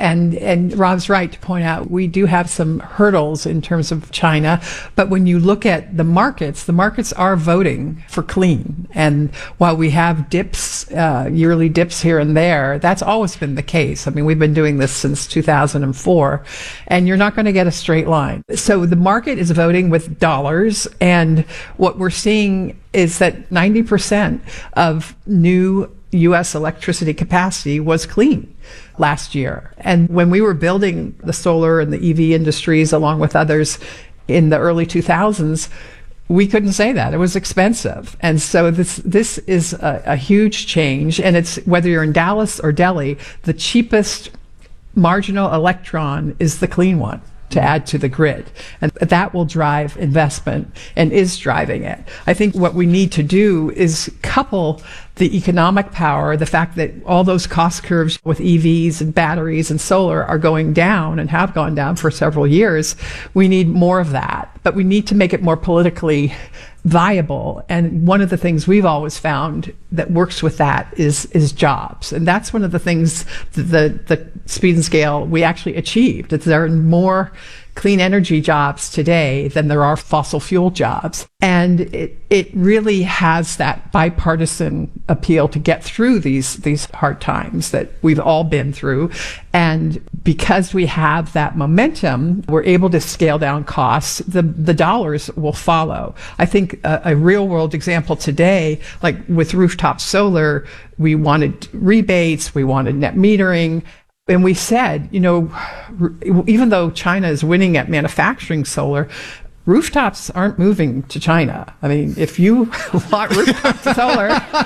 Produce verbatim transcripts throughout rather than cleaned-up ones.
And, and Rob's right to point out we do have some hurdles in terms of China. But when you look at the markets, the markets are voting for clean. And while we have dips, uh, yearly dips here and there, that's always been the case. I mean, we've been doing this since two thousand four, and you're not going to get a straight line. So the market is voting with dollars, and what we're seeing is that ninety percent of new U S electricity capacity was clean last year. And when we were building the solar and the E V industries along with others in the early two thousands, we couldn't say that. It was expensive. And so this this is a, a huge change. And it's whether you're in Dallas or Delhi, the cheapest marginal electron is the clean one to add to the grid. And that will drive investment and is driving it. I think what we need to do is couple the economic power, the fact that all those cost curves with E Vs and batteries and solar are going down and have gone down for several years. We need more of that, but we need to make it more politically viable. And one of the things we've always found that works with that is is jobs. And that's one of the things that the, the speed and scale we actually achieved. That there are more clean energy jobs today than there are fossil fuel jobs. And it, it really has that bipartisan appeal to get through these, these hard times that we've all been through. And because we have that momentum, we're able to scale down costs. The, the dollars will follow. I think a, a real world example today, like with rooftop solar, we wanted rebates, we wanted net metering. And we said, you know, even though China is winning at manufacturing solar, rooftops aren't moving to China. I mean, if you want rooftop solar,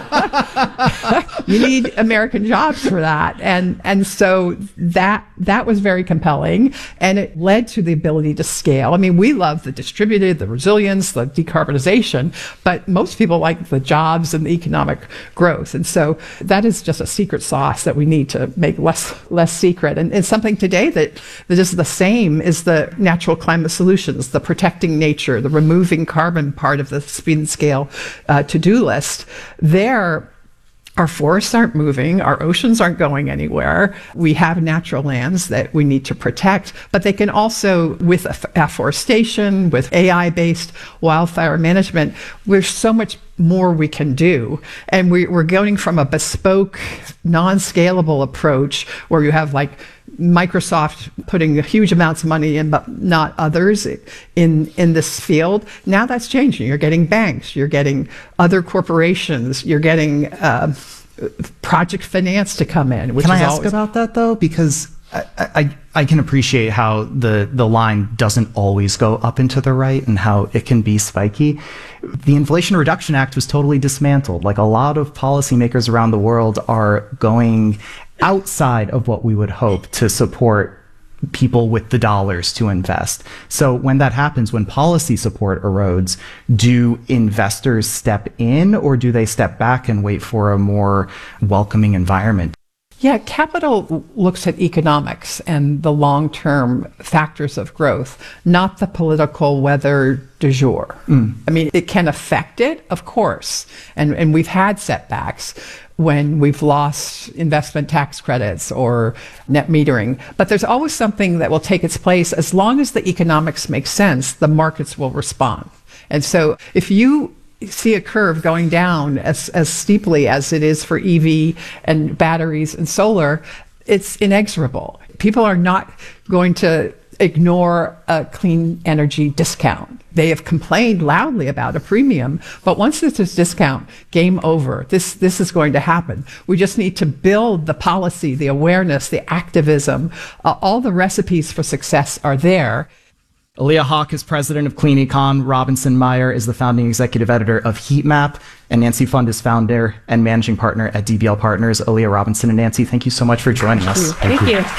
you need American jobs for that. And, and so that, that was very compelling, and it led to the ability to scale. I mean, we love the distributed, the resilience, the decarbonization, but most people like the jobs and the economic growth. And so that is just a secret sauce that we need to make less, less secret. And, and something today that, that is the same is the natural climate solutions, the protecting nature, the removing carbon part of the speed and scale uh, to-do list. There, our forests aren't moving, our oceans aren't going anywhere. We have natural lands that we need to protect, but they can also, with afforestation, with A I-based wildfire management, there's so much more we can do. And we, we're going from a bespoke, non-scalable approach where you have like Microsoft putting huge amounts of money in, but not others in, in this field. Now that's changing. You're getting banks, you're getting other corporations, you're getting uh, project finance to come in. Which can I is ask always- about that though? Because I, I, I can appreciate how the, the line doesn't always go up and to the right and how it can be spiky. The Inflation Reduction Act was totally dismantled. Like, a lot of policymakers around the world are going outside of what we would hope to support people with the dollars to invest. So when that happens, when policy support erodes, do investors step in, or do they step back and wait for a more welcoming environment? Yeah, capital looks at economics and the long-term factors of growth, not the political weather du jour. Mm. I mean, it can affect it, of course, and, and we've had setbacks when we've lost investment tax credits or net metering. But there's always something that will take its place. As long as the economics make sense, the markets will respond. And so if you see a curve going down as, as steeply as it is for E V and batteries and solar, it's inexorable. People are not going to ignore a clean energy discount. They have complained loudly about a premium, but once there's this discount, game over. This, this is going to happen. We just need to build the policy, the awareness, the activism. Uh, all the recipes for success are there. Aaliyah Hawk is president of Clean Econ. Robinson Meyer is the founding executive editor of Heatmap. And Nancy Fund is founder and managing partner at D B L Partners. Aaliyah, Robinson, and Nancy, thank you so much for joining us. Thank you. Thank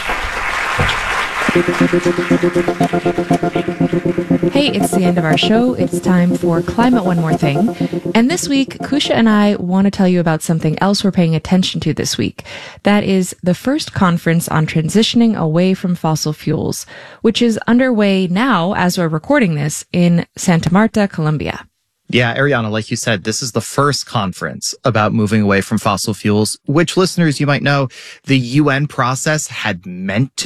you. Hey, it's the end of our show. It's time for Climate One More Thing. And this week, Kusha and I want to tell you about something else we're paying attention to this week. That is the first conference on transitioning away from fossil fuels, which is underway now as we're recording this in Santa Marta, Colombia. Yeah, Ariana, like you said, this is the first conference about moving away from fossil fuels, which, listeners, you might know, the U N process had meant to